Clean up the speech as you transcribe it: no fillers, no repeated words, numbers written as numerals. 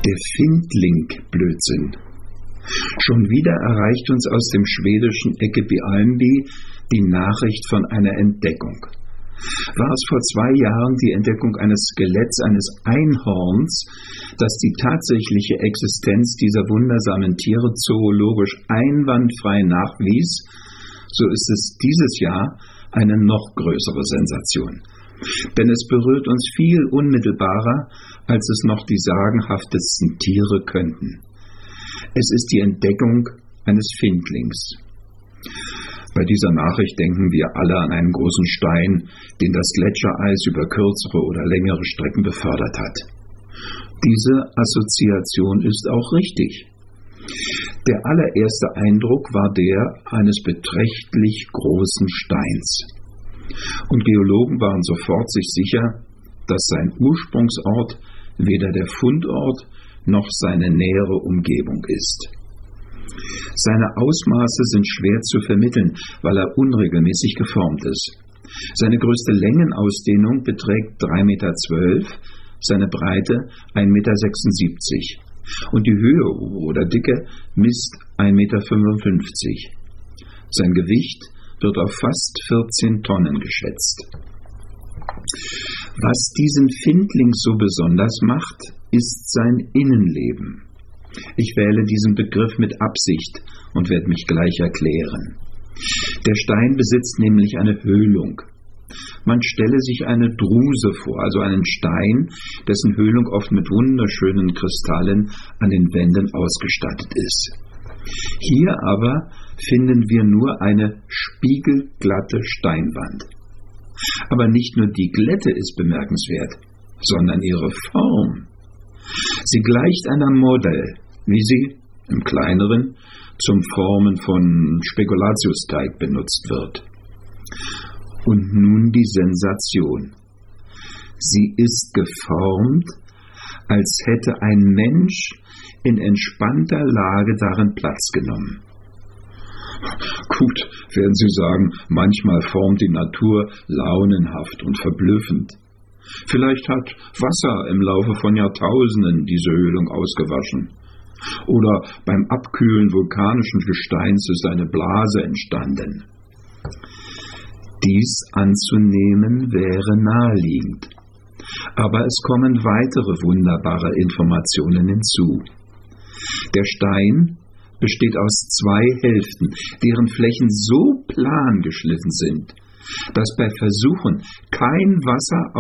Der Findling-Blödsinn. Schon wieder erreicht uns aus dem schwedischen Ekebyalmby die Nachricht von einer Entdeckung. War es vor 2 Jahren die Entdeckung eines Skeletts eines Einhorns, das die tatsächliche Existenz dieser wundersamen Tiere zoologisch einwandfrei nachwies, so ist es dieses Jahr eine noch größere Sensation. Denn es berührt uns viel unmittelbarer, als es noch die sagenhaftesten Tiere könnten. Es ist die Entdeckung eines Findlings. Bei dieser Nachricht denken wir alle an einen großen Stein, den das Gletschereis über kürzere oder längere Strecken befördert hat. Diese Assoziation ist auch richtig. Der allererste Eindruck war der eines beträchtlich großen Steins. Und Geologen waren sofort sich sicher, dass sein Ursprungsort weder der Fundort noch seine nähere Umgebung ist. Seine Ausmaße sind schwer zu vermitteln, weil er unregelmäßig geformt ist. Seine größte Längenausdehnung beträgt 3,12 Meter, seine Breite 1,76 Meter und die Höhe oder Dicke misst 1,55 Meter. Sein Gewicht wird auf fast 14 Tonnen geschätzt. Was diesen Findling so besonders macht, ist sein Innenleben. Ich wähle diesen Begriff mit Absicht und werde mich gleich erklären. Der Stein besitzt nämlich eine Höhlung. Man stelle sich eine Druse vor, also einen Stein, dessen Höhlung oft mit wunderschönen Kristallen an den Wänden ausgestattet ist. Hier aber finden wir nur eine spiegelglatte Steinwand. Aber nicht nur die Glätte ist bemerkenswert, sondern ihre Form. Sie gleicht einer Model, wie sie im Kleineren zum Formen von Spekulatiusteig benutzt wird. Und nun die Sensation. Sie ist geformt, als hätte ein Mensch in entspannter Lage darin Platz genommen. Gut, werden Sie sagen, manchmal formt die Natur launenhaft und verblüffend. Vielleicht hat Wasser im Laufe von Jahrtausenden diese Höhlung ausgewaschen. Oder beim Abkühlen vulkanischen Gesteins ist eine Blase entstanden. Dies anzunehmen wäre naheliegend. Aber es kommen weitere wunderbare Informationen hinzu. Der Stein besteht aus 2 Hälften, deren Flächen so plan geschliffen sind, dass bei Versuchen kein Wasser